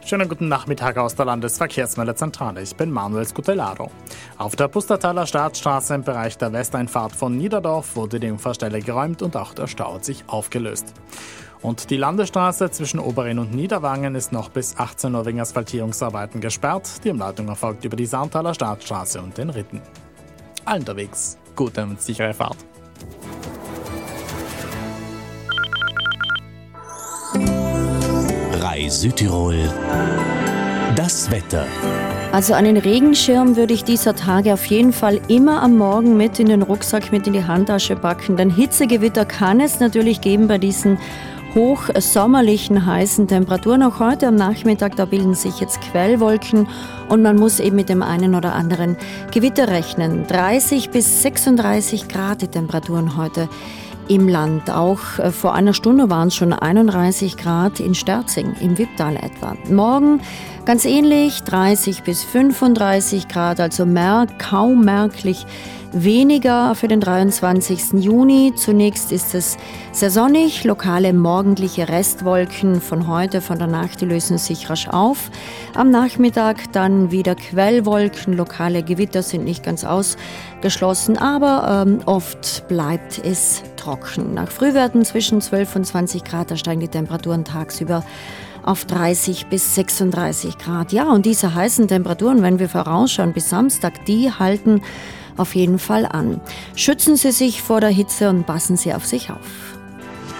Schönen guten Nachmittag aus der Landesverkehrsmeldezentrale. Ich bin Manuel Scutellaro. Auf der Pustertaler Staatsstraße im Bereich der Westeinfahrt von Niederdorf wurde die Unfallstelle geräumt und auch der Stau hat sich aufgelöst. Und die Landesstraße zwischen Oberrhin und Niederwangen ist noch bis 18 Uhr wegen Asphaltierungsarbeiten gesperrt. Die Umleitung erfolgt über die Saartaler Staatsstraße und den Ritten. Allen unterwegs gute und sichere Fahrt. Südtirol. Das Wetter. Also einen Regenschirm würde ich dieser Tage auf jeden Fall immer am Morgen mit in den Rucksack, mit in die Handtasche packen. Denn Hitzegewitter kann es natürlich geben bei diesen hochsommerlichen, heißen Temperaturen. Auch heute am Nachmittag, da bilden sich jetzt Quellwolken und man muss eben mit dem einen oder anderen Gewitter rechnen. 30 bis 36 Grad die Temperaturen heute im Land. Auch vor einer Stunde waren es schon 31 Grad in Sterzing, im Wipptal etwa. Morgen ganz ähnlich, 30 bis 35 Grad, also kaum merklich weniger für den 23. Juni. Zunächst ist es sehr sonnig, lokale morgendliche Restwolken von heute, von der Nacht, die lösen sich rasch auf. Am Nachmittag dann wieder Quellwolken, lokale Gewitter sind nicht ganz ausgeschlossen, aber oft bleibt es trocken. Nach Frühwerten zwischen 12 und 20 Grad, da steigen die Temperaturen tagsüber auf 30 bis 36 Grad. Ja, und diese heißen Temperaturen, wenn wir vorausschauen bis Samstag, die halten auf jeden Fall an. Schützen Sie sich vor der Hitze und passen Sie auf sich auf.